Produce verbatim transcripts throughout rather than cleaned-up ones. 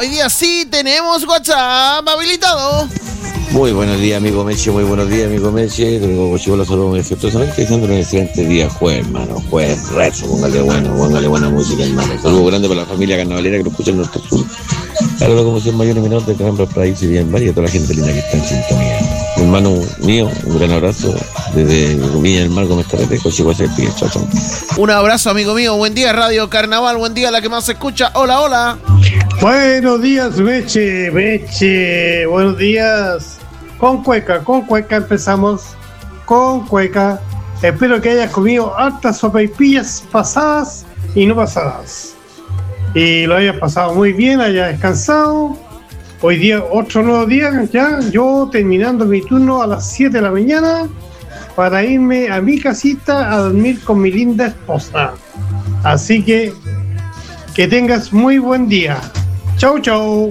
Hoy día sí tenemos WhatsApp habilitado. Muy buenos días, amigo Meche, muy buenos días, amigo Meche. Tengo chivo los saludos muy afectuosamente, diciendo un excelente día, jueves, hermano, jueves, rezo, póngale bueno, póngale buena música, hermano. Saludos grande para la familia carnavalera que lo escucha en nuestro sur. Saludos como si es mayor y menor de Caramba, País y bien, y a toda la gente linda que está en sintonía. Mi hermano mío, un gran abrazo desde Villa del Mar, Gómez Carrete, Cochihuase, chao, chao. Un abrazo, amigo mío, buen día, Radio Carnaval, buen día, la que más se escucha. Hola, hola. Buenos días, Meche, Meche, buenos días. Con cueca, con cueca empezamos, con cueca. Espero que hayas comido hartas sopaipillas pasadas y no pasadas. Y lo hayas pasado muy bien, hayas descansado. Hoy día, otro nuevo día, ya, yo terminando mi turno a las siete de la mañana para irme a mi casita a dormir con mi linda esposa. Así que, que tengas muy buen día. Chau, chau.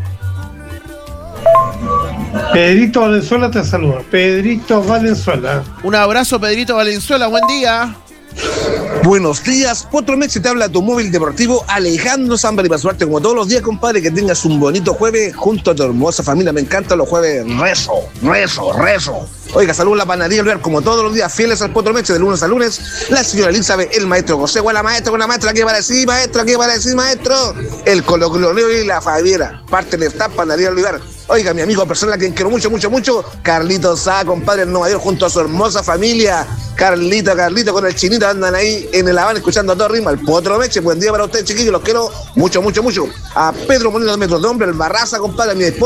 Pedrito Valenzuela te saluda. Pedrito Valenzuela. Un abrazo, Pedrito Valenzuela, buen día. Buenos días, Potro Meche, te habla tu móvil deportivo Alejandro Zambari para saludarte como todos los días, compadre, que tengas un bonito jueves junto a tu hermosa familia. Me encantan los jueves, rezo, rezo, rezo. Oiga, saludos a la panadería Lugar, como todos los días, fieles al Potro Meche, de lunes a lunes, la señora Elizabeth, el maestro José, o la maestra con la maestra, ¿qué para decir, maestro? ¿Qué para decir, maestro? El Colocoloneo y la Fabiera, parte de esta panadería Lugar. Oiga, mi amigo personal, a quien quiero mucho, mucho, mucho, Carlito Sá, compadre en Nueva York, junto a su hermosa familia. Carlito, Carlito con el chinito andan ahí en el Habana escuchando a todo ritmo. El Potro Meche, buen día para ustedes, chiquillos, los quiero mucho, mucho, mucho. A Pedro Molina de Metro de Hombre, el Barraza, compadre, a mi esposa.